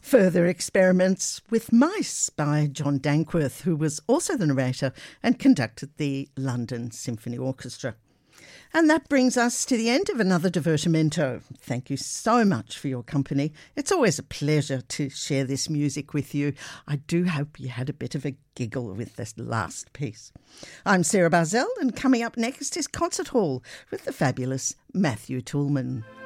Further experiments with mice by John Dankworth, who was also the narrator and conducted the London Symphony Orchestra. And that brings us to the end of another Divertimento. Thank you so much for your company. It's always a pleasure to share this music with you. I do hope you had a bit of a giggle with this last piece. I'm Sarah Barzell, and coming up next is Concert Hall with the fabulous Matthew Toolman.